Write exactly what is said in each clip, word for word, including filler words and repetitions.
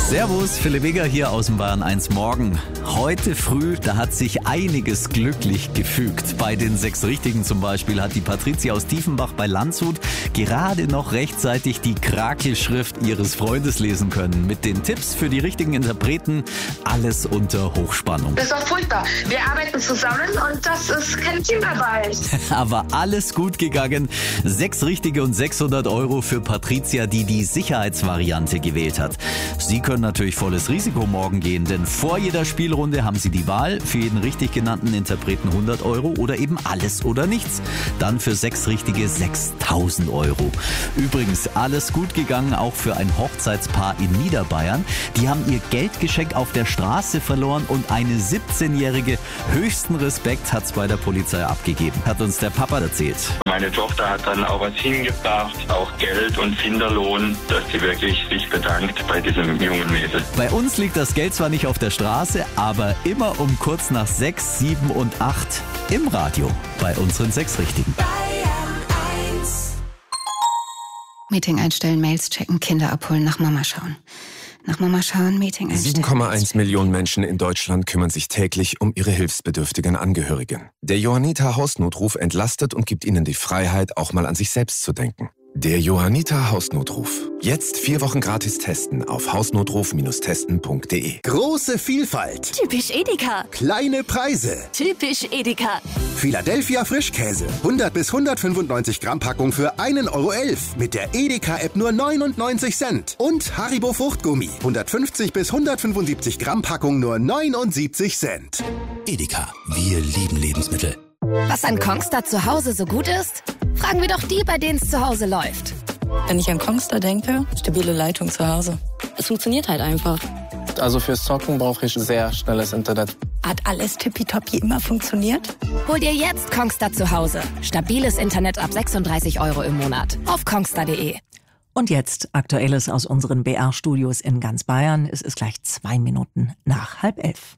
Servus, Philipp Weger hier aus dem Bayern eins Morgen. Heute früh, da hat sich einiges glücklich gefügt. Bei den sechs Richtigen zum Beispiel hat die Patricia aus Tiefenbach bei Landshut gerade noch rechtzeitig die Krakelschrift ihres Freundes lesen können. Mit den Tipps für die richtigen Interpreten, alles unter Hochspannung. Das war furchtbar. Wir arbeiten zusammen und das ist kein Teamarbeit. Aber alles gut gegangen. Sechs Richtige und sechshundert Euro für Patricia, die die Sicherheitsvariante gewählt hat. Sie können natürlich volles Risiko morgen gehen, denn vor jeder Spielrunde haben Sie die Wahl, für jeden richtig genannten Interpreten hundert Euro oder eben alles oder nichts. Dann für sechs Richtige sechstausend Euro. Übrigens, alles gut gegangen, auch für ein Hochzeitspaar in Niederbayern. Die haben ihr Geldgeschenk auf der Straße verloren und eine siebzehnjährige höchsten Respekt hat's bei der Polizei abgegeben, hat uns der Papa erzählt. Meine Tochter hat dann auch was hingebracht, auch Geld und Finderlohn, dass sie wirklich sich bedankt bei diesem jungen Mädel. Bei uns liegt das Geld zwar nicht auf der Straße, aber immer um kurz nach sechs, sieben und acht im Radio bei unseren sechs Richtigen. Meeting einstellen, Mails checken, Kinder abholen, nach Mama schauen. Nach Mama schauen, Meeting einstellen. sieben Komma eins Millionen Menschen in Deutschland kümmern sich täglich um ihre hilfsbedürftigen Angehörigen. Der Johanniter Hausnotruf entlastet und gibt ihnen die Freiheit, auch mal an sich selbst zu denken. Der Johanniter Hausnotruf. Jetzt vier Wochen gratis testen auf hausnotruf Bindestrich testen Punkt de. Große Vielfalt. Typisch Edeka. Kleine Preise. Typisch Edeka. Philadelphia Frischkäse. hundert bis hundertfünfundneunzig Gramm Packung für ein Euro elf. Mit der Edeka-App nur neunundneunzig Cent. Und Haribo Fruchtgummi. hundertfünfzig bis hundertfünfundsiebzig Gramm Packung nur neunundsiebzig Cent. Edeka. Wir lieben Lebensmittel. Was an Kongstar zu Hause so gut ist? Fragen wir doch die, bei denen es zu Hause läuft. Wenn ich an Kongstar denke, stabile Leitung zu Hause. Es funktioniert halt einfach. Also fürs Zocken brauche ich sehr schnelles Internet. Hat alles tippitoppi immer funktioniert? Hol dir jetzt Kongstar zu Hause. Stabiles Internet ab sechsunddreißig Euro im Monat. Auf kongstar punkt de. Und jetzt Aktuelles aus unseren B R-Studios in ganz Bayern. Es ist gleich zwei Minuten nach halb elf.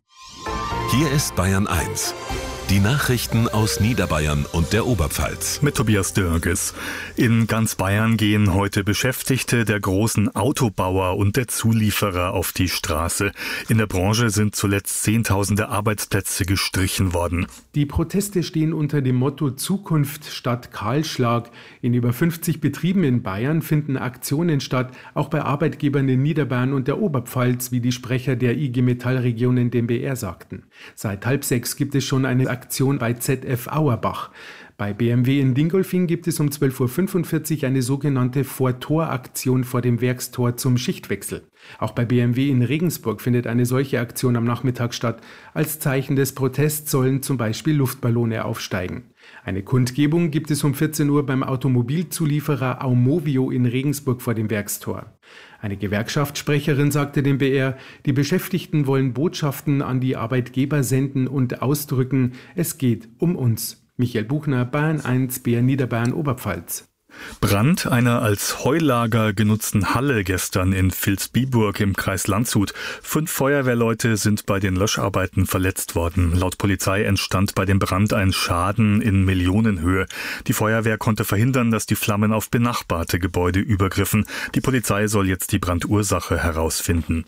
Hier ist Bayern eins. Die Nachrichten aus Niederbayern und der Oberpfalz. Mit Tobias Dörges. In ganz Bayern gehen heute Beschäftigte der großen Autobauer und der Zulieferer auf die Straße. In der Branche sind zuletzt Zehntausende Arbeitsplätze gestrichen worden. Die Proteste stehen unter dem Motto Zukunft statt Kahlschlag. In über fünfzig Betrieben in Bayern finden Aktionen statt, auch bei Arbeitgebern in Niederbayern und der Oberpfalz, wie die Sprecher der I G Metall Region in dem B R sagten. Seit halb sechs gibt es schon eine Aktion bei Z F Auerbach. Bei B M W in Dingolfing gibt es um zwölf Uhr fünfundvierzig eine sogenannte Vor-Tor-Aktion vor dem Werkstor zum Schichtwechsel. Auch bei B M W in Regensburg findet eine solche Aktion am Nachmittag statt. Als Zeichen des Protests sollen zum Beispiel Luftballone aufsteigen. Eine Kundgebung gibt es um vierzehn Uhr beim Automobilzulieferer Aumovio in Regensburg vor dem Werkstor. Eine Gewerkschaftssprecherin sagte dem B R, die Beschäftigten wollen Botschaften an die Arbeitgeber senden und ausdrücken, es geht um uns. Michael Buchner, Bayern eins, B R Niederbayern Oberpfalz. Brand einer als Heulager genutzten Halle gestern in Vilsbiburg im Kreis Landshut. Fünf Feuerwehrleute sind bei den Löscharbeiten verletzt worden. Laut Polizei entstand bei dem Brand ein Schaden in Millionenhöhe. Die Feuerwehr konnte verhindern, dass die Flammen auf benachbarte Gebäude übergriffen. Die Polizei soll jetzt die Brandursache herausfinden.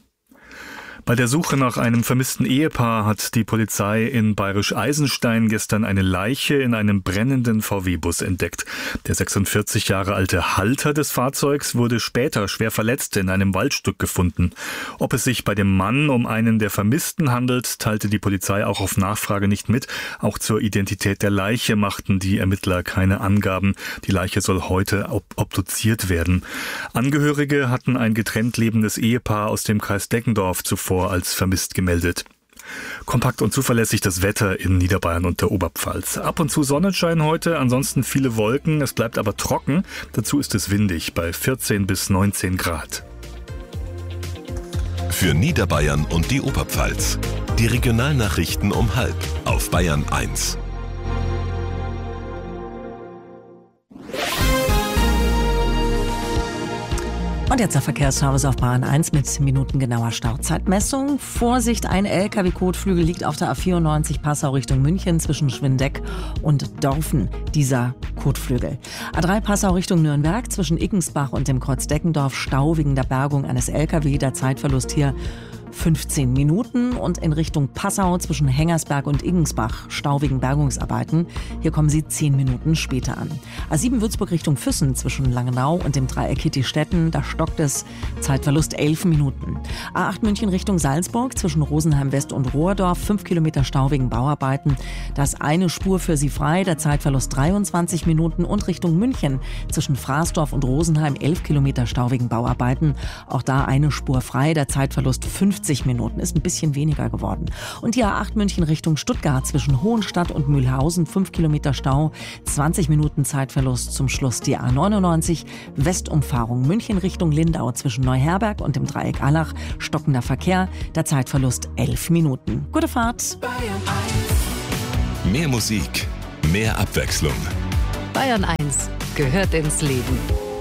Bei der Suche nach einem vermissten Ehepaar hat die Polizei in Bayerisch-Eisenstein gestern eine Leiche in einem brennenden V W-Bus entdeckt. Der sechsundvierzig Jahre alte Halter des Fahrzeugs wurde später schwer verletzt in einem Waldstück gefunden. Ob es sich bei dem Mann um einen der Vermissten handelt, teilte die Polizei auch auf Nachfrage nicht mit. Auch zur Identität der Leiche machten die Ermittler keine Angaben. Die Leiche soll heute ob- obduziert werden. Angehörige hatten ein getrennt lebendes Ehepaar aus dem Kreis Deggendorf zuvor als vermisst gemeldet. Kompakt und zuverlässig das Wetter in Niederbayern und der Oberpfalz. Ab und zu Sonnenschein heute, ansonsten viele Wolken, es bleibt aber trocken. Dazu ist es windig bei vierzehn bis neunzehn Grad. Für Niederbayern und die Oberpfalz. Die Regionalnachrichten um halb auf Bayern eins. Und jetzt der Verkehrsservice auf Bahn eins mit minutengenauer Stauzeitmessung. Vorsicht, ein L K W-Kotflügel liegt auf der A vierundneunzig Passau Richtung München zwischen Schwindeck und Dorfen. Dieser Kotflügel. A drei Passau Richtung Nürnberg zwischen Iggensbach und dem Kreuz Deckendorf. Stau wegen der Bergung eines L K W. Der Zeitverlust hier fünfzehn Minuten. Und in Richtung Passau zwischen Hengersberg und Iggensbach Stau wegen Bergungsarbeiten. Hier kommen Sie zehn Minuten später an. A sieben Würzburg Richtung Füssen zwischen Langenau und dem Dreieck Kittistetten. Da stockt es. Zeitverlust elf Minuten. A acht München Richtung Salzburg zwischen Rosenheim West und Rohrdorf. fünf Kilometer Stau wegen Bauarbeiten. Da ist eine Spur für Sie frei. Der Zeitverlust dreiundzwanzig Minuten. Und Richtung München zwischen Fraßdorf und Rosenheim elf Kilometer Stau wegen Bauarbeiten. Auch da eine Spur frei. Der Zeitverlust fünfzig Minuten, ist ein bisschen weniger geworden. Und die A acht München Richtung Stuttgart zwischen Hohenstadt und Mühlhausen, fünf Kilometer Stau, zwanzig Minuten Zeitverlust. Zum Schluss die A neunundneunzig Westumfahrung München Richtung Lindau zwischen Neuherberg und dem Dreieck Allach, stockender Verkehr, der Zeitverlust elf Minuten. Gute Fahrt! Mehr Musik, mehr Abwechslung. Bayern eins gehört ins Leben.